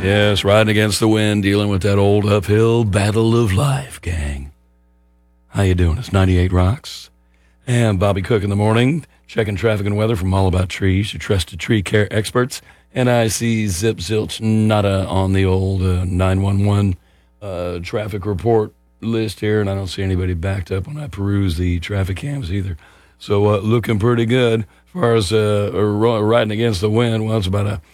Yes, riding against the wind, dealing with that old uphill battle of life, gang. How you doing? It's 98 Rocks. And Bobby Cook in the morning, checking traffic and weather from All About Trees, your trusted tree care experts. And I see zip zilch nada on the old 911 traffic report list here, and I don't see anybody backed up when I peruse the traffic cams either. So looking pretty good as far as riding against the wind. Well, it's about a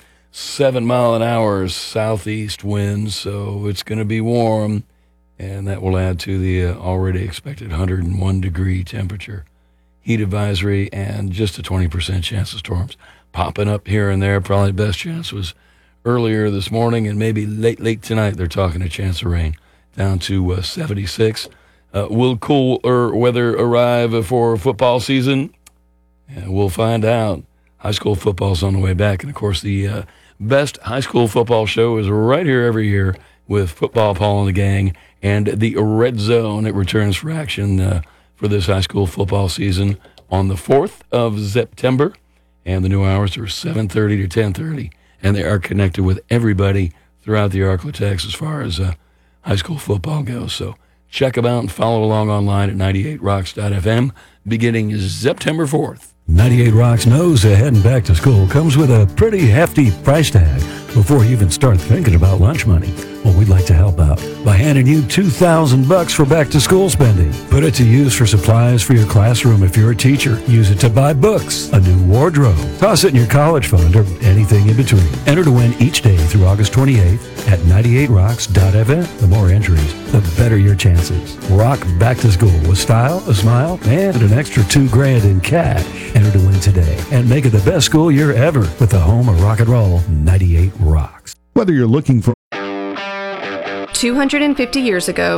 7 mile an hour southeast wind, so it's going to be warm, and that will add to the already expected 101 degree temperature. Heat advisory and just a 20% chance of storms popping up here and there. Probably the best chance was earlier this morning, and maybe late tonight they're talking a chance of rain down to 76. Will cooler weather arrive for football season? And we'll find out. High school football's on the way back, and of course the best high school football show is right here every year with Football Paul and the gang and the Red Zone. It returns for action for this high school football season on the 4th of September, and the new hours are 7:30 to 10:30, and they are connected with everybody throughout the Arklatex as far as high school football goes. So check them out and follow along online at 98rocks.fm beginning September 4th. 98 Rocks knows that heading back to school comes with a pretty hefty price tag before you even start thinking about lunch money. Well, we'd like to help out by handing you $2,000 for back-to-school spending. Put it to use for supplies for your classroom if you're a teacher. Use it to buy books, a new wardrobe, toss it in your college fund, or anything in between. Enter to win each day through August 28th at 98rocks.fm. The more entries, the better your chances. Rock back to school with style, a smile, and an extra $2,000 in cash. Enter to win today and make it the best school year ever with the home of rock and roll, 98 Rocks. Whether you're looking for 250 years ago,